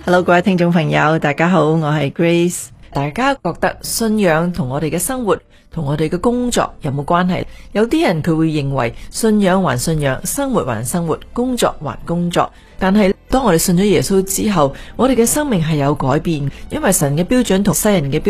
Hello， 各位聽眾朋友，大家好，我係 Grace。大家覺得信仰同我哋嘅生活同我哋嘅工作有冇關係？有啲人佢會認為信仰還信仰，生活還生活，工作還工作。但係當我哋信咗耶穌之後，我哋嘅生命係有改變，因為神嘅標準同世人嘅標準